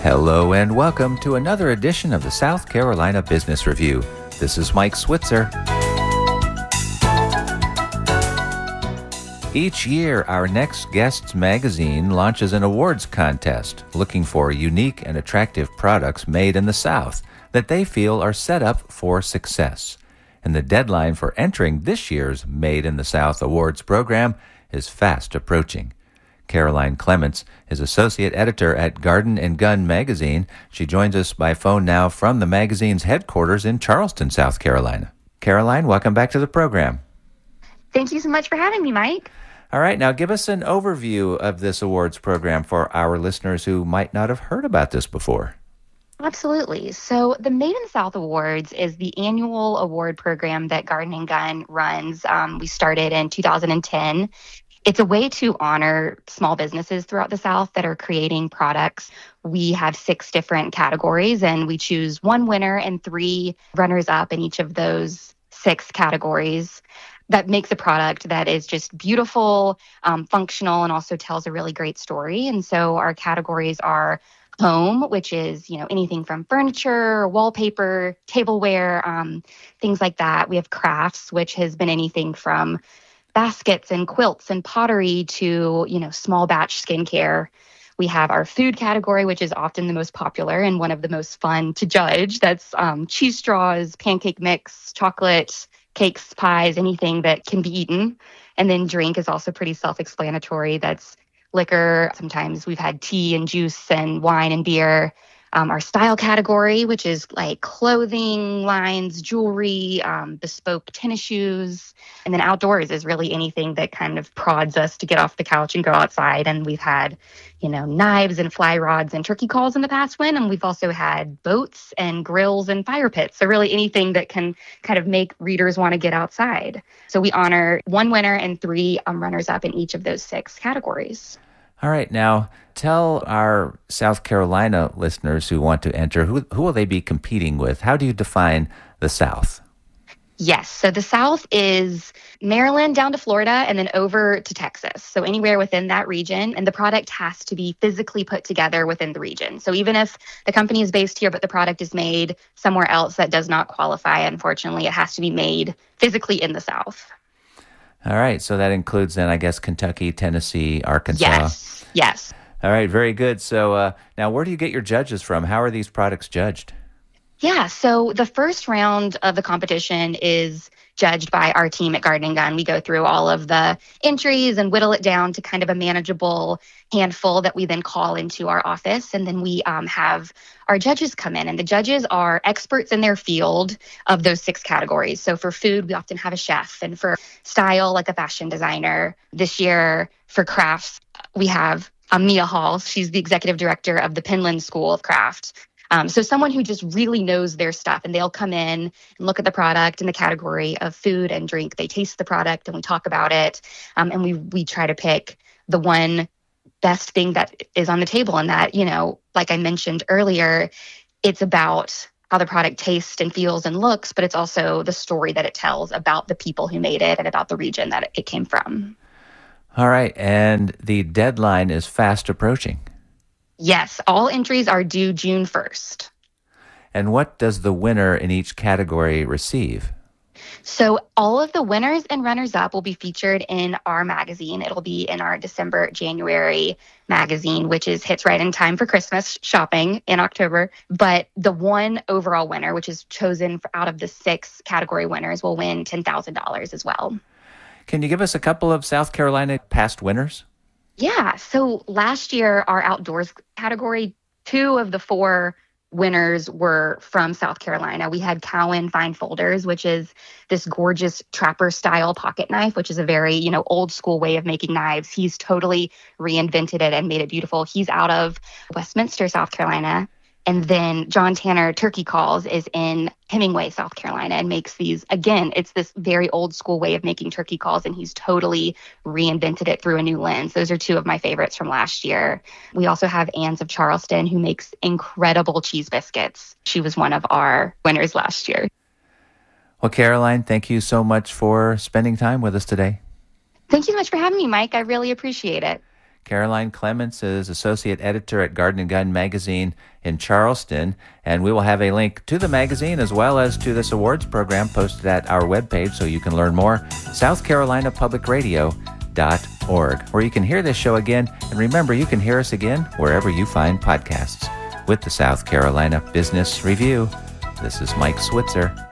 Hello and welcome to another edition of the South Carolina Business Review. This is Mike Switzer. Each year, our Next Guests magazine launches an awards contest looking for unique and attractive products made in the South that they feel are set up for success. And the deadline for entering this year's Made in the South Awards program is fast approaching. Caroline Clements is associate editor at Garden and Gun magazine. She joins us by phone now from the magazine's headquarters in Charleston, South Carolina. Caroline, welcome back to the program. Thank you so much for having me, Mike. All right, now give us an overview of this awards program for our listeners who might not have heard about this before. Absolutely. So the Made in the South Awards is the annual award program that Garden and Gun runs. We started in 2010. It's a way to honor small businesses throughout the South that are creating products. We have 6 different categories, and we choose 1 winner and 3 runners-up in each of those 6 categories. That makes a product that is just beautiful, functional, and also tells a really great story. And so our categories are home, which is, anything from furniture, wallpaper, tableware, things like that. We have crafts, which has been anything from baskets and quilts and pottery to, small batch skincare. We have our food category, which is often the most popular and one of the most fun to judge. That's cheese straws, pancake mix, chocolate, cakes, pies, anything that can be eaten. And then drink is also pretty self-explanatory. That's liquor. Sometimes we've had tea and juice and wine and beer. Our style category, which is like clothing lines, jewelry, bespoke tennis shoes. And then outdoors is really anything that kind of prods us to get off the couch and go outside. And we've had, knives and fly rods and turkey calls in the past win. And we've also had boats and grills and fire pits. So really anything that can kind of make readers want to get outside. So we honor 1 winner and 3 runners-up in each of those 6 categories. All right, now tell our South Carolina listeners who want to enter, who will they be competing with? How do you define the South? Yes, so the South is Maryland down to Florida and then over to Texas. So anywhere within that region, and the product has to be physically put together within the region. So even if the company is based here, but the product is made somewhere else, that does not qualify, unfortunately. It has to be made physically in the South. All right, so that includes then, I guess, Kentucky, Tennessee, Arkansas. Yes. All right, very good. So now where do you get your judges from? How are these products judged? Yeah, so the first round of the competition is judged by our team at Garden and Gun. We go through all of the entries and whittle it down to kind of a manageable handful that we then call into our office. And then we have our judges come in. And the judges are experts in their field of those 6 categories. So for food, we often have a chef. And for style, like a fashion designer. This year, for crafts, we have Mia Hall. She's the executive director of the Penland School of Craft. So someone who just really knows their stuff, and they'll come in and look at the product in the category of food and drink. They taste the product and we talk about it. And we try to pick the one best thing that is on the table. And that, like I mentioned earlier, it's about how the product tastes and feels and looks, but it's also the story that it tells about the people who made it and about the region that it came from. All right. And the deadline is fast approaching. Yes, all entries are due June 1st. And what does the winner in each category receive? So all of the winners and runners-up will be featured in our magazine. It'll be in our December-January magazine, which hits right in time for Christmas shopping in October. But the one overall winner, which is chosen out of the 6 category winners, will win $10,000 as well. Can you give us a couple of South Carolina past winners? Yeah. So last year, our outdoors category, 2 of the 4 winners were from South Carolina. We had Cowan Fine Folders, which is this gorgeous trapper style pocket knife, which is a very, old school way of making knives. He's totally reinvented it and made it beautiful. He's out of Westminster, South Carolina. And then John Tanner Turkey Calls is in Hemingway, South Carolina, and makes these, again, it's this very old school way of making turkey calls, and he's totally reinvented it through a new lens. Those are 2 of my favorites from last year. We also have Ann's of Charleston, who makes incredible cheese biscuits. She was one of our winners last year. Well, Caroline, thank you so much for spending time with us today. Thank you so much for having me, Mike. I really appreciate it. Caroline Clements is associate editor at Garden and Gun magazine in Charleston, and we will have a link to the magazine as well as to this awards program posted at our webpage so you can learn more, southcarolinapublicradio.org, where you can hear this show again. And remember, you can hear us again wherever you find podcasts. With the South Carolina Business Review, this is Mike Switzer.